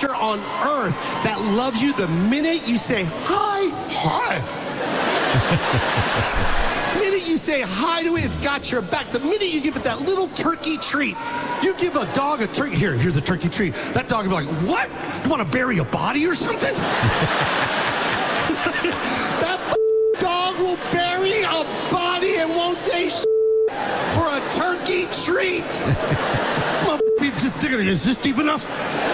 creature on earth that loves you the minute you say hi. The minute you say hi to it, it's got your back. The minute you give it that little turkey treat, you give a dog a turkey. Here's a turkey treat. That dog will be like, what? You want to bury a body or something? That dog will bury a body and won't say for a turkey treat. Just dig it. Is this deep enough?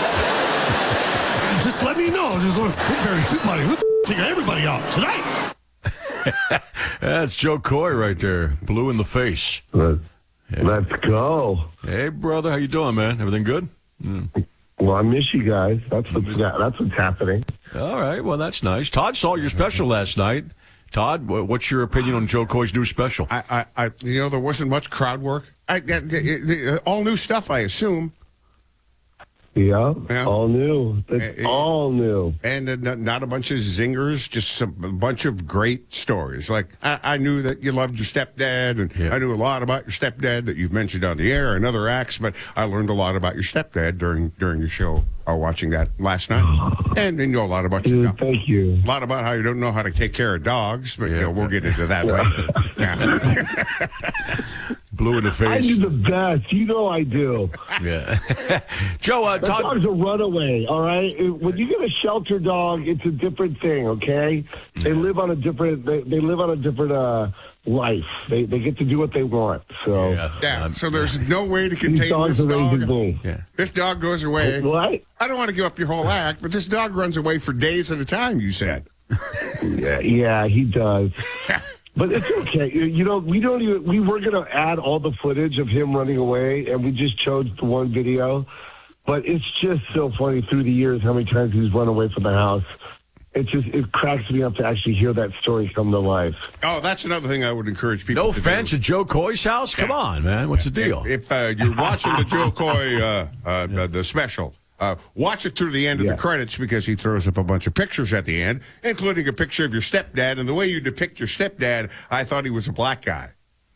Just let me know. We'll bury two bodies. Let's take everybody out tonight. That's Joe Coy right there. Blue in the face. Let's go. Hey, brother. How you doing, man? Everything good? Well, I miss you guys. That's what's happening. All right. Well, that's nice. Todd saw your special last night. Todd, what's your opinion on Joe Coy's new special? There wasn't much crowd work. All new stuff, I assume. Yeah, all new. It's all new. And not a bunch of zingers, just a bunch of great stories. Like, I knew that you loved your stepdad, and I knew a lot about your stepdad that you've mentioned on the air and other acts, but I learned a lot about your stepdad during your show, watching that last night. And you know a lot about you. Thank you. A lot about how you don't know how to take care of dogs, but we'll get into that later. Blue in the face. I do the best. You know I do. Yeah. Joe, that dog's a runaway, all right? When you get a shelter dog, it's a different thing, okay? They live on a different life. They get to do what they want. So so there's no way to contain this dog. This dog goes away. What? I don't want to give up your whole act, but this dog runs away for days at a time, you said. Yeah, he does. But it's okay. We were going to add all the footage of him running away, and we just chose the one video. But it's just so funny through the years how many times he's run away from the house. It cracks me up to actually hear that story come to life. Oh, that's another thing I would encourage people no to fence do. at Joe Coy's house? Come on, man. What's the deal? If you're watching the Joe Coy, the special, watch it through the end of the credits, because he throws up a bunch of pictures at the end, including a picture of your stepdad. And the way you depict your stepdad, I thought he was a black guy.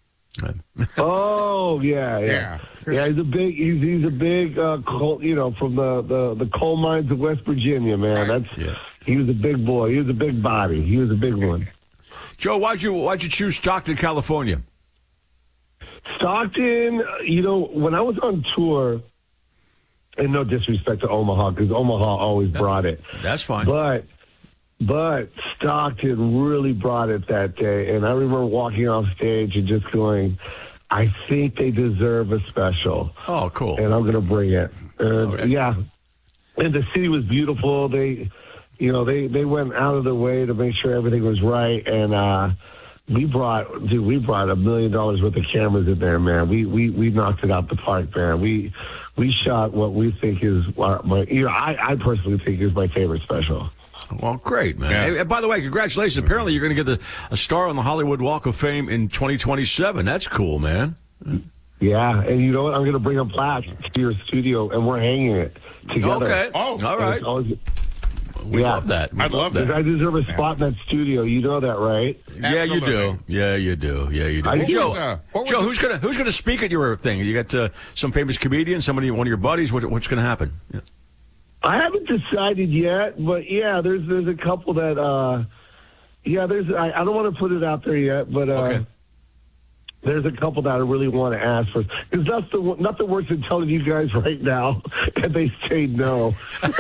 Oh yeah. He's a big coal, from the coal mines of West Virginia, man. He was a big boy. He was a big body. He was a big one. Joe, why'd you choose Stockton, California? Stockton, when I was on tour. And no disrespect to Omaha, because Omaha always brought it. That's fine. But Stockton really brought it that day. And I remember walking off stage and just going, I think they deserve a special. Oh, cool. And I'm going to bring it. Yeah. And the city was beautiful. They went out of their way to make sure everything was right. And we brought $1 million worth of cameras in there, man. We knocked it out the park, man. We shot what we think is I personally think is my favorite special. Well, great, man. Yeah. Hey, by the way, congratulations. Apparently, you're going to get a star on the Hollywood Walk of Fame in 2027. That's cool, man. Yeah, and you know what? I'm going to bring a plaque to your studio, and we're hanging it together. Okay. Oh, all right. We love that. I'd love that. I deserve a spot in that studio. You know that, right? Yeah, you do. Yeah, you do. Hey, Joe, who's gonna speak at your thing? You got some famous comedian, one of your buddies. What's going to happen? Yeah. I haven't decided yet, but there's a couple that. I don't want to put it out there yet, but there's a couple that I really want to ask for. Because nothing worse than telling you guys right now, and they say no.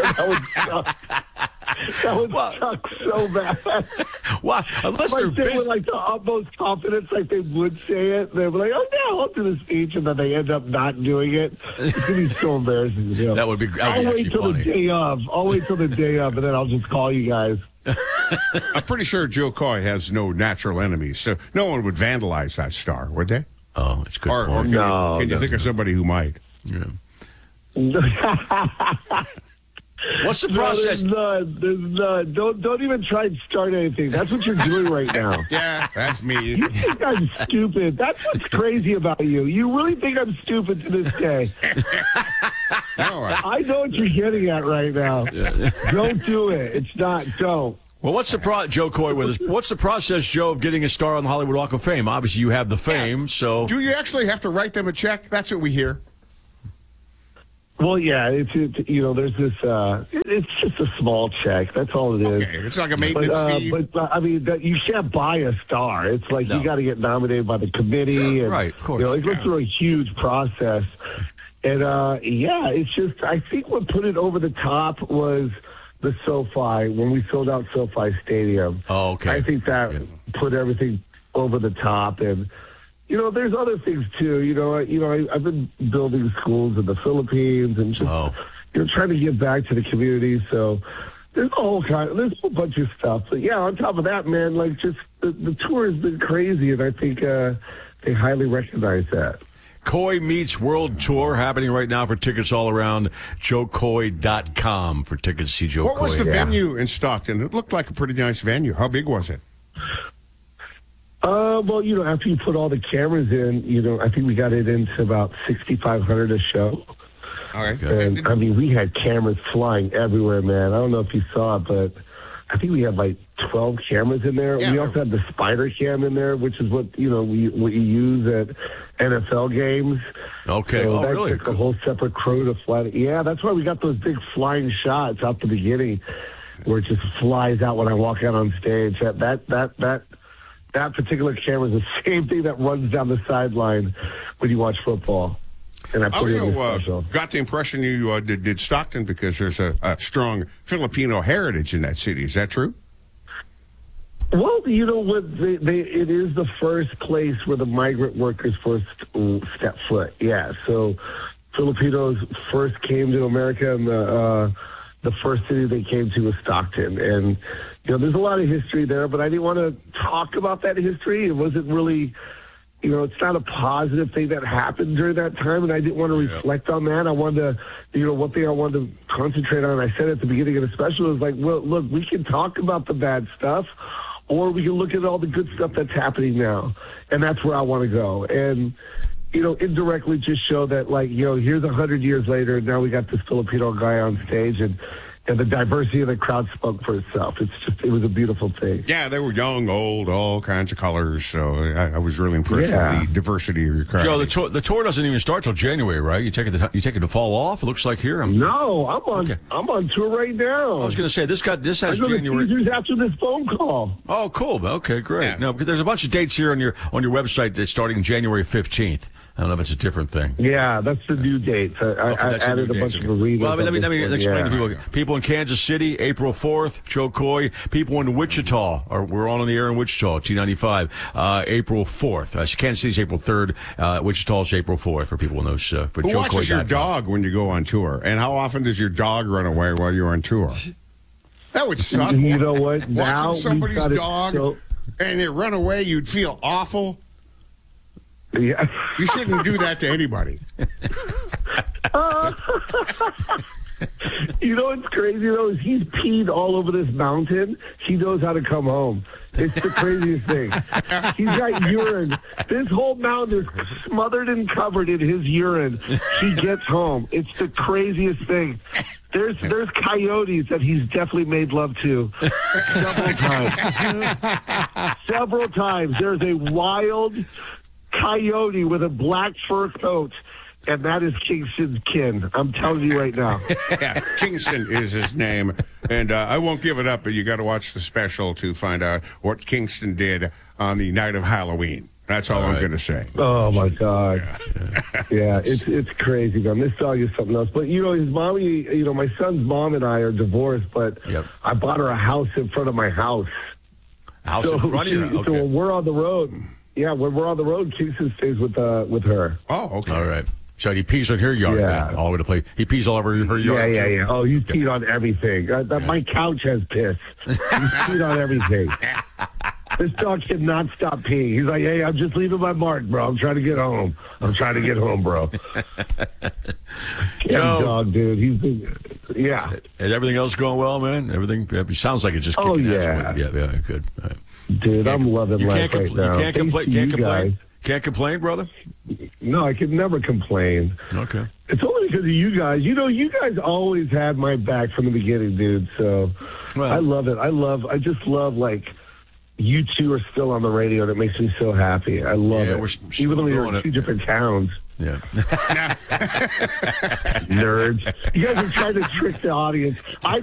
That would suck so bad. Well, unless they're busy with like the utmost confidence, like they would say it, they'd be like, "Oh no, I'll do the speech," and then they end up not doing it. It's gonna be so embarrassing. That would be. I'll wait till funny. the day of. I'll wait till the day of, and then I'll just call you guys. I'm pretty sure Joe Coy has no natural enemies, so no one would vandalize that star, would they? Oh, it's good. Or can you think of somebody who might? Yeah. What's the process? There's none. Don't even try and start anything. That's what you're doing right now. Yeah, that's me. You think I'm stupid. That's what's crazy about you. You really think I'm stupid to this day. No, I know what you're getting at right now. Don't do it. It's not. Don't. Well, what's the Joe Coy with us? What's the process, Joe, of getting a star on the Hollywood Walk of Fame? Obviously, you have the fame, so. Do you actually have to write them a check? That's what we hear. Well, yeah, it's there's this. It's just a small check. That's all it is. Okay, it's like a maintenance fee. But I mean, you can't buy a star. It's like you got to get nominated by the committee, Sure, and right? Of course, it goes through a huge process. And it's just I think what put it over the top was the SoFi when we sold out SoFi Stadium. Oh, okay. I think that put everything over the top and. There's other things too. I've been building schools in the Philippines and just trying to give back to the community. So there's a whole bunch of stuff. But yeah, on top of that, man, like just the tour has been crazy, and I think they highly recognize that. Coy Meets World Tour happening right now. For tickets all around, JoeCoy.com for tickets to see Joe Coy. What was the venue in Stockton? It looked like a pretty nice venue. How big was it? Well, after you put all the cameras in, I think we got it into about 6,500 a show. All right. And, I mean, we had cameras flying everywhere, man. I don't know if you saw it, but I think we had like 12 cameras in there. Yeah. We also had the spider cam in there, which is what, what you use at NFL games. Okay. So Really? Took a whole separate crew to fly. Yeah, that's why we got those big flying shots out the beginning where it just flies out when I walk out on stage. That particular camera is the same thing that runs down the sideline when you watch football. And I put it in the special. Got the impression you did Stockton because there's a strong Filipino heritage in that city. Is that true? Well, you know what? It is the first place where the migrant workers first step foot. Yeah, so Filipinos first came to America, and the first city they came to was Stockton. And, there's a lot of history there, but I didn't want to talk about that history. It wasn't really, it's not a positive thing that happened during that time, and I didn't want to reflect on that. I wanted to, one thing I wanted to concentrate on, I said at the beginning of the special, is like, well, look, we can talk about the bad stuff, or we can look at all the good stuff that's happening now. And that's where I want to go. And, indirectly just show that, like, here's 100 years later, now we got this Filipino guy on stage, and the diversity of the crowd spoke for itself. It was a beautiful thing. Yeah, they were young, old, all kinds of colors. So I was really impressed with the diversity of your crowd. Joe, the tour doesn't even start till January, right? You taking the fall off? It looks like here. No, I'm on tour right now. I was going to say this has I go January. To Caesars after this phone call. Oh, cool. Okay, great. Yeah. No, because there's a bunch of dates here on your website that's starting January 15th. I don't know if it's a different thing. Yeah, that's the new date. I added a bunch of arenas. Well, let me explain to people. People in Kansas City, April 4th, Joe Coy. People in Wichita, we're all on the air in Wichita, T95, April 4th. Kansas City's April 3rd. Wichita's April 4th for people in those. Who watches your dog when you go on tour? And how often does your dog run away while you're on tour? That would suck. You know what? Watching somebody's dog and they run away, you'd feel awful. Yeah. You shouldn't do that to anybody. What's crazy, though, is he's peed all over this mountain. He knows how to come home. It's the craziest thing. He's got urine. This whole mountain is smothered and covered in his urine. He gets home. It's the craziest thing. There's coyotes that he's definitely made love to several times. Several times. There's a wild coyote with a black fur coat, and that is Kingston's kin. I'm telling you right now. Yeah, Kingston is his name. And I won't give it up, but you got to watch the special to find out what Kingston did on the night of Halloween. That's all I'm going to say. Oh, my God. Yeah, it's crazy, man. This dog is something else. But, his mommy, my son's mom and I are divorced, but I bought her a house in front of my house. In front of you? Okay. So when we're on the road... Yeah, when we're on the road, Kingston stays with her. Oh, okay. All right. So he pees on her yard, man, all the way to play. He pees all over her yard. Yeah. Oh, he's peed on everything. My couch has piss. He's peed on everything. This dog cannot stop peeing. He's like, hey, I'm just leaving my mark, bro. I'm trying to get home. Bro. Dog, dude. Yeah. Is everything else going well, man? Everything sounds like it's just kicking ass. Yeah, good. All right. Dude, I'm loving life right now. You can't complain. Can't complain, brother? No, I can never complain. Okay. It's only because of you guys. You guys always had my back from the beginning, dude. So I love it. I just love, like, you two are still on the radio, and it makes me so happy. I love it. We're even though we're in two different towns. Yeah. Nerds. You guys are trying to trick the audience. I